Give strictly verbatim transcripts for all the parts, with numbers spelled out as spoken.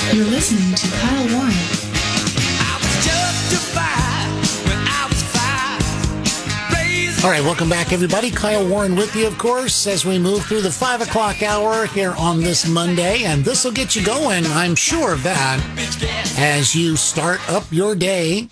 You're listening to Kyle Warren. I was justified when I was five. Raised All right, welcome back, everybody. Kyle Warren with you, of course, as we move through the five o'clock hour here on this Monday. And this will get you going, I'm sure of that, as you start up your day.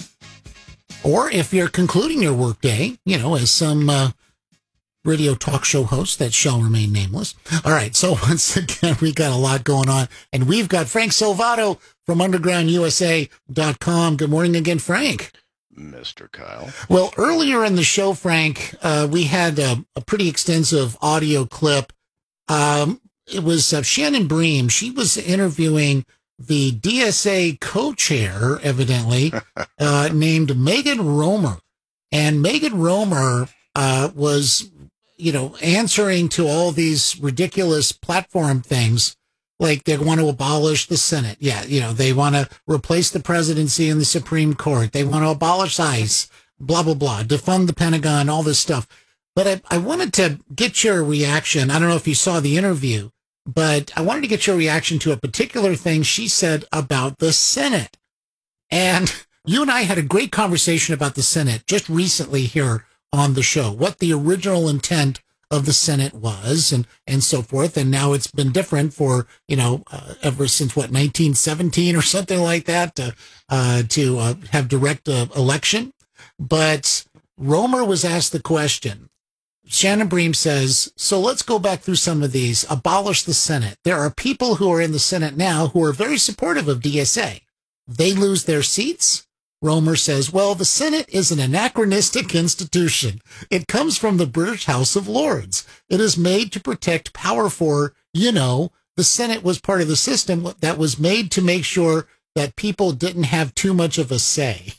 Or if you're concluding your workday, you know, as some uh, radio talk show host that shall remain nameless. All right, so once again, we got a lot going on. And we've got Frank Salvato from underground U S A dot com. Good morning again, Frank. Mister Kyle. Well, earlier in the show, Frank, uh, we had a, a pretty extensive audio clip. Um, it was uh, Shannon Bream. She was interviewing the D S A co-chair, evidently, uh, named Megan Romer. And Megan Romer uh, was, you know, answering to all these ridiculous platform things, like they want to abolish the Senate. Yeah, you know, they want to replace the presidency and the Supreme Court. They want to abolish ICE, blah, blah, blah, defund the Pentagon, all this stuff. But I, I wanted to get your reaction. I don't know if you saw the interview, but I wanted to get your reaction to a particular thing she said about the Senate. And you and I had a great conversation about the Senate just recently here on the show, what the original intent of the Senate was and, and so forth. And now it's been different for, you know, uh, ever since, what, nineteen seventeen or something like that, to, uh, to uh, have direct uh, election. But Romer was asked the question. Shannon Bream says, so let's go back through some of these. Abolish the Senate. There are people who are in the Senate now who are very supportive of D S A. They lose their seats. Romer says, well, the Senate is an anachronistic institution. It comes from the British House of Lords. It is made to protect power for, you know, the Senate was part of the system that was made to make sure that people didn't have too much of a say.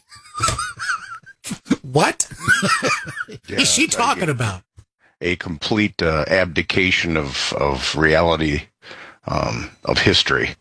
What Yeah, is she talking a, about? A complete uh, abdication of, of reality, um, of history.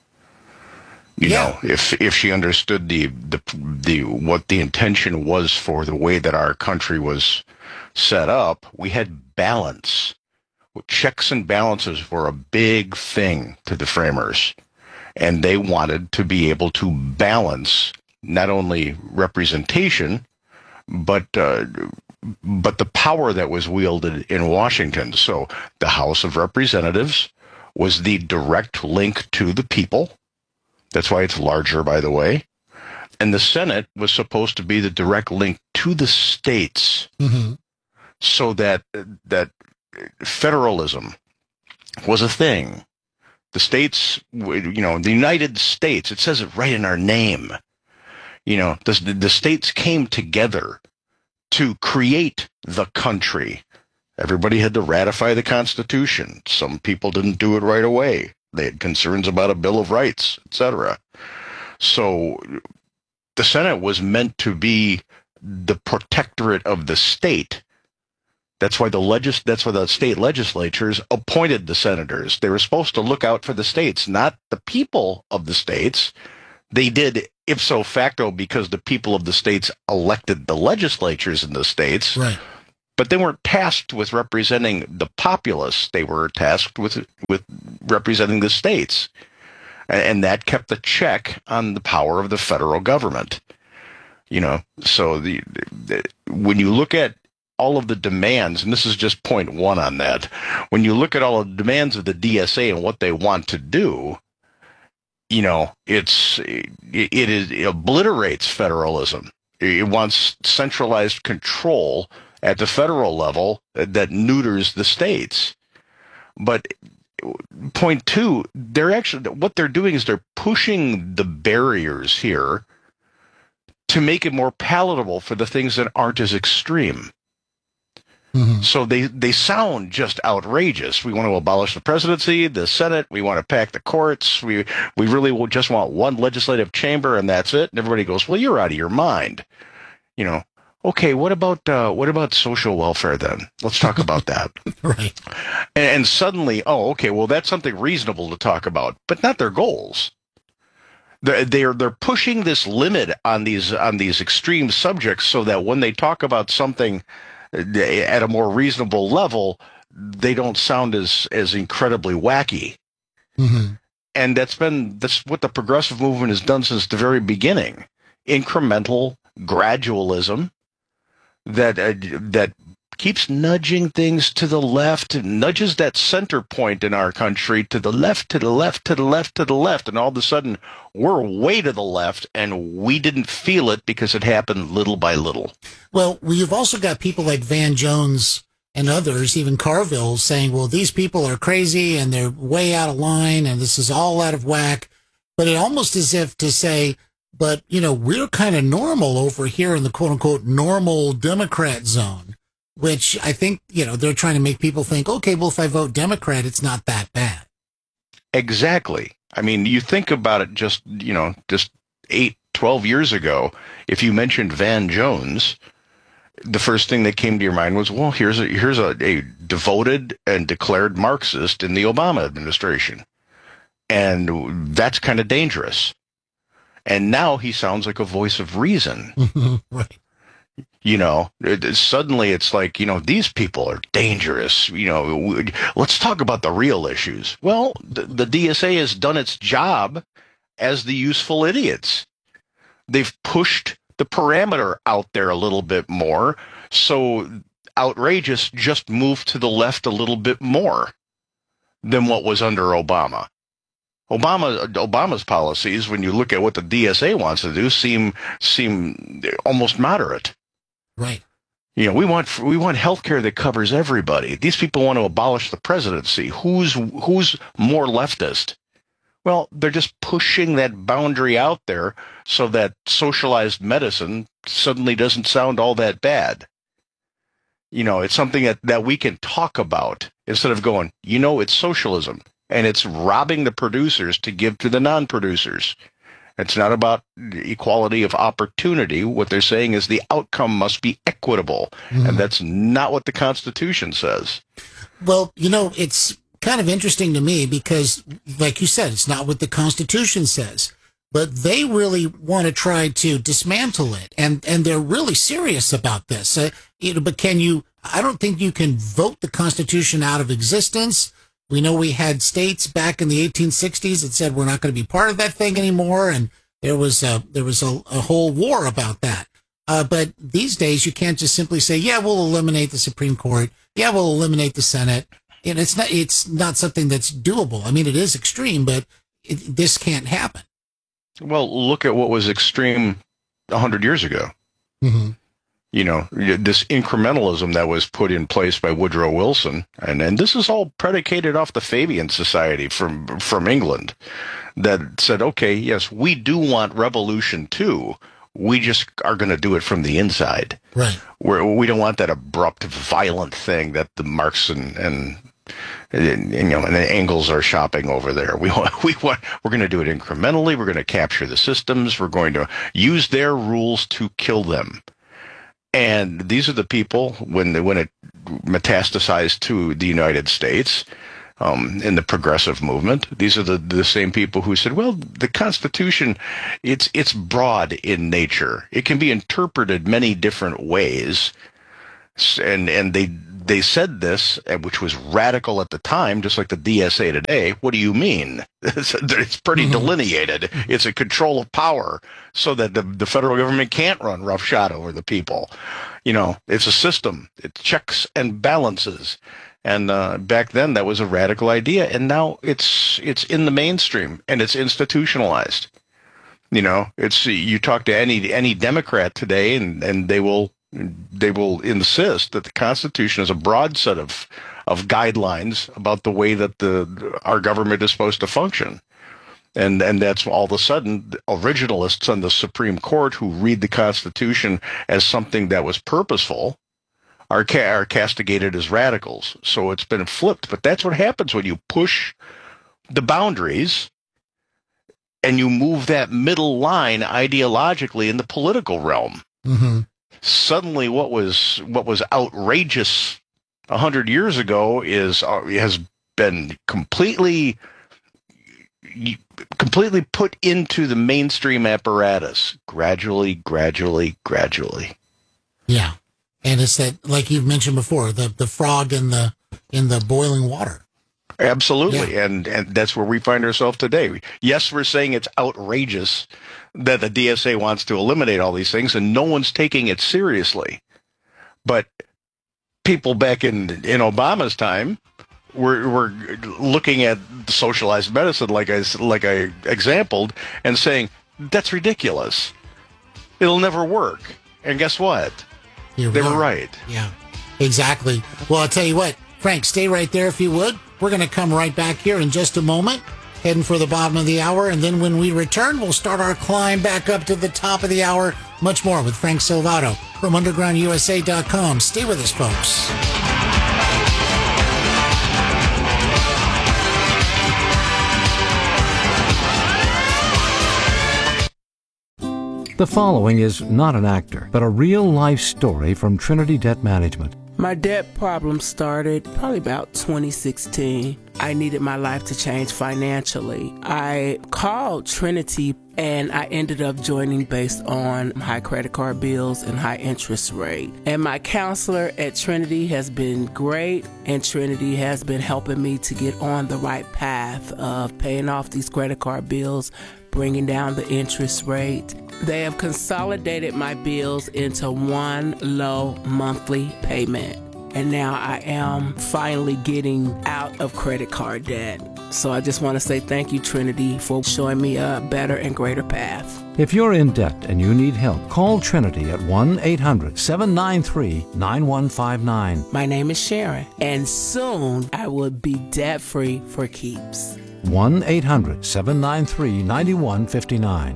You Yeah. know, if if she understood the, the the what the intention was for the way that our country was set up, we had balance. Checks and balances were a big thing to the framers, and they wanted to be able to balance not only representation, but uh, but the power that was wielded in Washington. So the House of Representatives was the direct link to the people. That's why it's larger, by the way. And the Senate was supposed to be the direct link to the states, Mm-hmm. so that that federalism was a thing. The states, you know, the United States, it says it right in our name. You know, the, the states came together to create the country. Everybody had to ratify the Constitution. Some people didn't do it right away. They had concerns about a Bill of Rights, et cetera. So the Senate was meant to be the protectorate of the state. That's why the legis- That's why the state legislatures appointed the senators. They were supposed to look out for the states, not the people of the states. They did ipso facto because the people of the states elected the legislatures in the states. Right. But they weren't tasked with representing the populace. They were tasked with with representing the states. And, and that kept the check on the power of the federal government. You know, so the, the when you look at all of the demands, and this is just point one on that, when you look at all of the demands of the D S A and what they want to do, you know, it's it, it is it obliterates federalism. It wants centralized control at the federal level that neuters the states. But point two, they're actually, what they're doing is they're pushing the barriers here to make it more palatable for the things that aren't as extreme. Mm-hmm. So they, they sound just outrageous. We want to abolish the presidency, the Senate. We want to pack the courts. We we really will just want one legislative chamber, and that's it. And everybody goes, well, you're out of your mind. You know, okay, what about uh, what about social welfare then? Let's talk about that. Right. And, and suddenly, oh, okay, well, that's something reasonable to talk about, but not their goals. They're they're, they're pushing this limit on these on these extreme subjects so that when they talk about something at a more reasonable level, they don't sound as as incredibly wacky. Mm-hmm. And that's been that's what the progressive movement has done since the very beginning. Incremental gradualism that uh, that keeps nudging things to the left, nudges that center point in our country to the left, to the left, to the left, to the left, and all of a sudden we're way to the left, and we didn't feel it because it happened little by little. Well, you've also got people like Van Jones and others, even Carville, saying, well, these people are crazy and they're way out of line and this is all out of whack. But it almost as if to say, but, you know, we're kind of normal over here in the quote unquote normal Democrat zone, which I think, you know, they're trying to make people think, okay, well, if I vote Democrat, it's not that bad. Exactly. I mean, you think about it just, you know, just eight, twelve years ago, if you mentioned Van Jones, the first thing that came to your mind was, well, here's a here's a, a devoted and declared Marxist in the Obama administration. And that's kind of dangerous. And now he sounds like a voice of reason. Right. You know, it, suddenly it's like, you know, these people are dangerous. You know, we, let's talk about the real issues. Well, the, the D S A has done its job as the useful idiots. They've pushed the parameter out there a little bit more, so outrageous just moved to the left a little bit more than what was under Obama. Obama, Obama's policies, when you look at what the D S A wants to do, seem seem almost moderate. Right. You know, we want we want healthcare that covers everybody. These people want to abolish the presidency. Who's who's more leftist? Well, they're just pushing that boundary out there so that socialized medicine suddenly doesn't sound all that bad. You know, it's something that, that we can talk about instead of going, you know, it's socialism and it's robbing the producers to give to the non-producers. It's not about equality of opportunity. What they're saying is the outcome must be equitable. Mm-hmm. And that's not what the Constitution says. Well, you know, it's kind of interesting to me because, like you said, it's not what the Constitution says, but they really want to try to dismantle it, and and they're really serious about this. Uh, you know, but can you? I don't think you can vote the Constitution out of existence. We know we had states back in the eighteen sixties that said we're not going to be part of that thing anymore, and there was a there was a, a whole war about that. Uh, but these days, you can't just simply say, "Yeah, we'll eliminate the Supreme Court. Yeah, we'll eliminate the Senate." And it's not, it's not something that's doable. I mean, it is extreme, but it, this can't happen. Well, look at what was extreme a hundred years ago. Mm-hmm. You know, this incrementalism that was put in place by Woodrow Wilson. And, and this is all predicated off the Fabian Society from, from England that said, okay, yes, we do want revolution too. We just are going to do it from the inside. Right. Where we don't want that abrupt, violent thing that the Marx and, and, and you know, and the Engels are shopping over there. We want, we want, we're going to do it incrementally. We're going to capture the systems. We're going to use their rules to kill them. And these are the people, when they, when it metastasized to the United States, um, in the progressive movement, these are the, the same people who said, well, the Constitution, it's it's broad in nature. It can be interpreted many different ways. And and they they said this, which was radical at the time, just like the D S A today. What do you mean? It's, it's pretty mm-hmm. delineated. It's a control of power so that the, the federal government can't run roughshod over the people. You know, it's a system. It's checks and balances. And uh, back then, that was a radical idea. And now it's it's in the mainstream and it's institutionalized. You know, it's you talk to any any Democrat today, and, and they will they will insist that the Constitution is a broad set of of guidelines about the way that the our government is supposed to function. And and that's all of a sudden originalists on the Supreme Court who read the Constitution as something that was purposeful are ca- are castigated as radicals. So it's been flipped. But that's what happens when you push the boundaries and you move that middle line ideologically in the political realm. Mm-hmm. Suddenly, what was what was outrageous a hundred years ago is uh, has been completely completely put into the mainstream apparatus gradually, gradually, gradually. Yeah. And it's that, like you've mentioned before, the, the frog in the in the boiling water. Absolutely. Yeah. And and that's where we find ourselves today. Yes, we're saying it's outrageous that the D S A wants to eliminate all these things, and no one's taking it seriously. But people back in, in Obama's time were, were looking at socialized medicine, like I, like I exampled, and saying, that's ridiculous. It'll never work. And guess what? Here They we were are. right. Yeah, exactly. Well, I'll tell you what, Frank, stay right there if you would. We're going to come right back here in just a moment, heading for the bottom of the hour. And then when we return, we'll start our climb back up to the top of the hour. Much more with Frank Salvato from underground U S A dot com. Stay with us, folks. The following is not an actor, but a real-life story from Trinity Debt Management. My debt problem started probably about twenty sixteen. I needed my life to change financially. I called Trinity and I ended up joining based on high credit card bills and high interest rate. And my counselor at Trinity has been great, and Trinity has been helping me to get on the right path of paying off these credit card bills, bringing down the interest rate. They have consolidated my bills into one low monthly payment. And now I am finally getting out of credit card debt. So I just want to say thank you, Trinity, for showing me a better and greater path. If you're in debt and you need help, call Trinity at one eight hundred seven nine three nine one five nine. My name is Sharon, and soon I will be debt-free for keeps. one eight hundred seven nine three nine one five nine.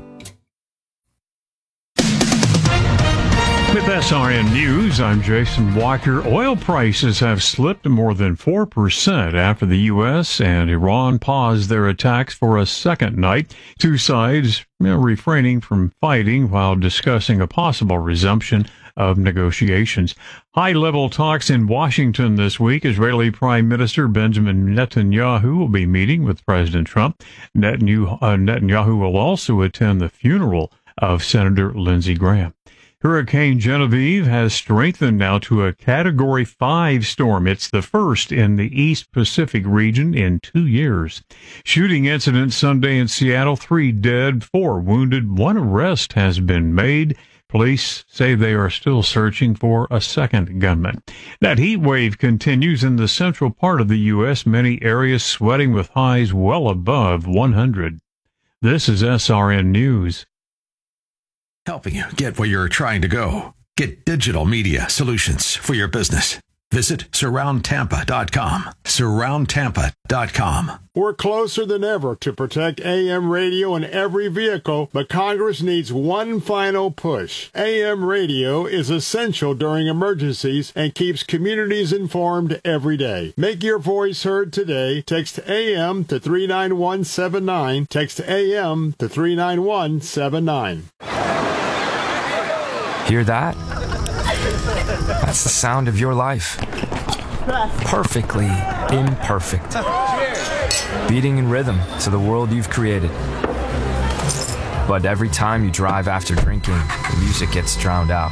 With S R N News, I'm Jason Walker. Oil prices have slipped more than four percent after the U S and Iran paused their attacks for a second night. Two sides you know, refraining from fighting while discussing a possible resumption of negotiations. High-level talks in Washington this week. Israeli Prime Minister Benjamin Netanyahu will be meeting with President Trump. Netanyahu, uh, Netanyahu will also attend the funeral of Senator Lindsey Graham. Hurricane Genevieve has strengthened now to a Category five storm. It's the first in the East Pacific region in two years. Shooting incident Sunday in Seattle, three dead, four wounded, one arrest has been made. Police say they are still searching for a second gunman. That heat wave continues in the central part of the U S, many areas sweating with highs well above one hundred. This is S R N News. Helping you get where you're trying to go. Get digital media solutions for your business. Visit surround tampa dot com. surround tampa dot com. We're closer than ever to protect A M radio in every vehicle, but Congress needs one final push. A M radio is essential during emergencies and keeps communities informed every day. Make your voice heard today. Text A M to three nine one seven nine. Text A M to three nine one seven nine. Hear that? That's the sound of your life. Perfectly imperfect. Beating in rhythm to the world you've created. But every time you drive after drinking, the music gets drowned out.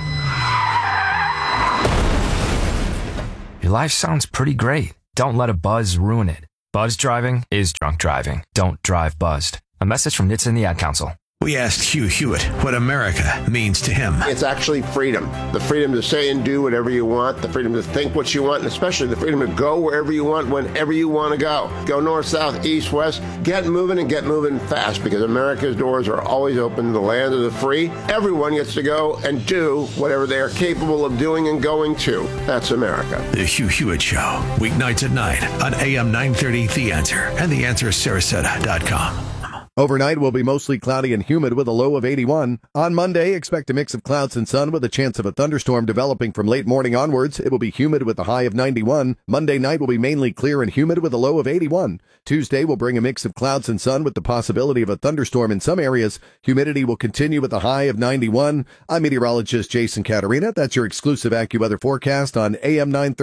Your life sounds pretty great. Don't let a buzz ruin it. Buzz driving is drunk driving. Don't drive buzzed. A message from N H T S A and the Ad Council. We asked Hugh Hewitt what America means to him. It's actually freedom. The freedom to say and do whatever you want, the freedom to think what you want, and especially the freedom to go wherever you want, whenever you want to go. Go north, south, east, west. Get moving and get moving fast, because America's doors are always open, the land of the free. Everyone gets to go and do whatever they are capable of doing and going to. That's America. The Hugh Hewitt Show, weeknights at nine on A M nine thirty, The Answer, and the answer sarasota dot com. Overnight will be mostly cloudy and humid with a low of eighty-one. On Monday, expect a mix of clouds and sun with a chance of a thunderstorm developing from late morning onwards. It will be humid with a high of ninety-one. Monday night will be mainly clear and humid with a low of eighty-one. Tuesday will bring a mix of clouds and sun with the possibility of a thunderstorm in some areas. Humidity will continue with a high of ninety-one. I'm meteorologist Jason Caterina. That's your exclusive AccuWeather forecast on A M nine thirty.